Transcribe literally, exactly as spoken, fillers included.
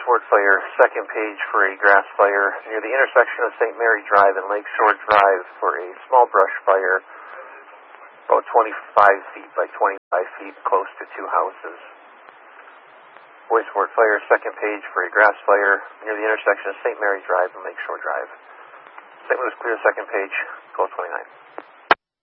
Ward Fire, second page for a grass fire near the intersection of Saint Mary Drive and Lakeshore Drive for a small brush fire, about twenty-five feet by twenty-five feet, close to two houses. Boyce Ward Fire, second page for a grass fire near the intersection of Saint Mary Drive and Lakeshore Drive. Saint Louis Clear, second page, twelve twenty-nine.